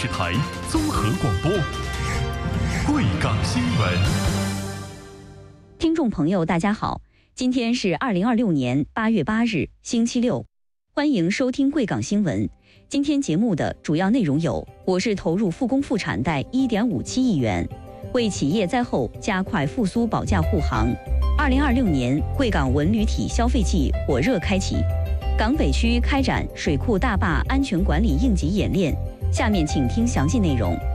视台综合广播，贵港新闻。 听众朋友，大家好，今天是2026年8月8日，星期六，欢迎收听贵港新闻。今天节目的主要内容有：我市投入复工复产贷1.57亿元，为企业灾后加快复苏保价护航。2026年贵港文旅体消费季火热开启，港北区开展水库大坝安全管理应急演练。下面请听详细内容。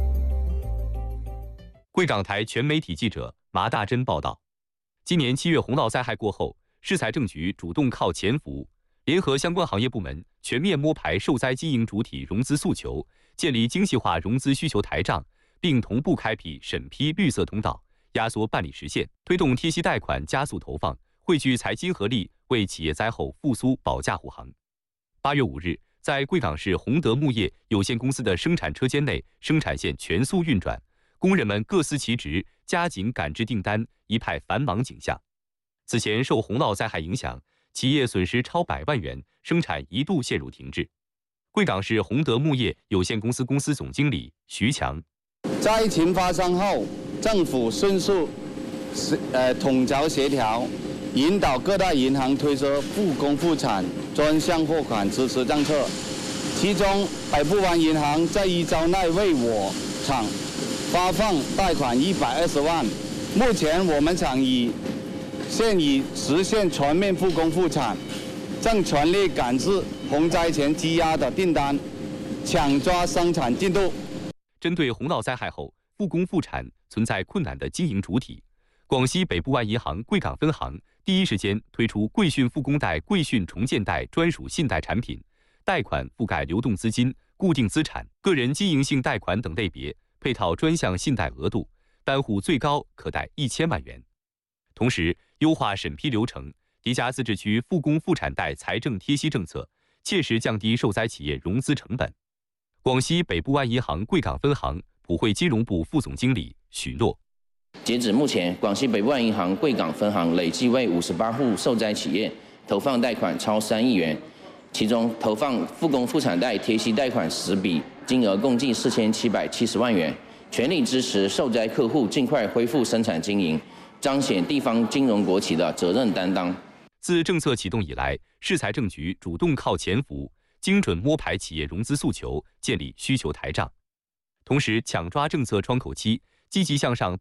贵港台全媒体记者麻大珍报道，今年7月洪涝灾害过后，市财政局主动靠前服务，联合相关行业部门全面摸排受灾经营主体融资诉求，建立精细化融资需求台账，并同步开辟审批绿色通道，压缩办理时限，推动贴息贷款加速投放，汇聚财金合力，为企业灾后复苏保驾护航。8月5日，在贵港市宏德木业有限公司的生产车间内，生产线全速运转，工人们各司其职，加紧赶制订单，一派繁忙景象。此前受洪涝灾害影响，企业损失超100万元，生产一度陷入停滞。贵港市宏德木业有限公司公司总经理徐强： 灾情发生后，政府迅速统筹协调，引导各大银行推出复工复产专项货款支持政策，其中北部湾银行在1周内为我厂发放贷款120万。目前我们厂现已实现全面复工复产，正全力赶制洪灾前积压的订单，抢抓生产进度。 针对洪涝灾害后复工复产存在困难的经营主体，广西北部湾银行贵港分行第一时间推出贵讯复工贷、贵讯重建贷专属信贷产品，贷款覆盖流动资金、固定资产、个人经营性贷款等类别，配套专项信贷额度，单户最高可贷1000万元。同时，优化审批流程，叠加自治区复工复产贷财政贴息政策，切实降低受灾企业融资成本。广西北部湾银行贵港分行普惠金融部副总经理许诺： 截止目前，广西北部湾银行贵港分行累计为58户受灾企业投放贷款超3亿元，其中投放复工复产贷贴息贷款10笔，金额共计4770万元，全力支持受灾客户尽快恢复生产经营，彰显地方金融国企的责任担当。 自政策启动以来，市财政局主动靠前服务，精准摸排企业融资诉求，建立需求台账，同时抢抓政策窗口期，积极向上